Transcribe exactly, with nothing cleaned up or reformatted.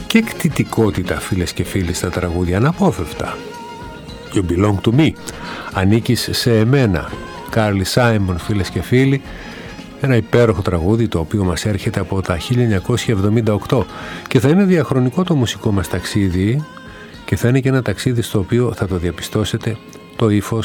και κτητικότητα, φίλες και φίλοι, στα τραγούδια, αναπόφευκτα. You belong to me, ανήκεις σε εμένα. Κάρλι Σάιμον, φίλες και φίλοι, ένα υπέροχο τραγούδι το οποίο μας έρχεται από τα χίλια εννιακόσια εβδομήντα οκτώ και θα είναι διαχρονικό το μουσικό μας ταξίδι και θα είναι και ένα ταξίδι στο οποίο θα το διαπιστώσετε, το ύφος